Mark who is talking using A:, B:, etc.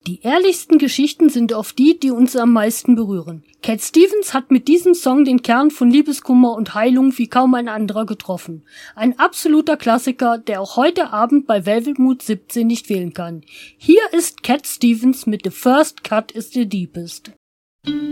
A: Die ehrlichsten Geschichten sind oft die, die uns am meisten berühren. Cat Stevens hat mit diesem Song den Kern von Liebeskummer und Heilung wie kaum ein anderer getroffen. Ein absoluter Klassiker, der auch heute Abend bei Velvet Mood 17 nicht fehlen kann. Hier ist Cat Stevens mit The First Cut is the Deepest.